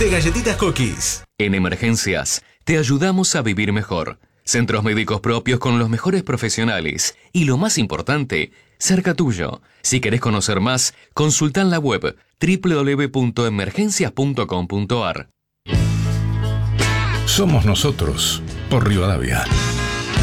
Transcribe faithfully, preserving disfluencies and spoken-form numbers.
de galletitas Cookies. En Emergencias, te ayudamos a vivir mejor. Centros médicos propios con los mejores profesionales. Y lo más importante, cerca tuyo. Si querés conocer más, consulta en la web doble u doble u doble u punto emergencias punto com punto a r. Somos nosotros, por Rivadavia.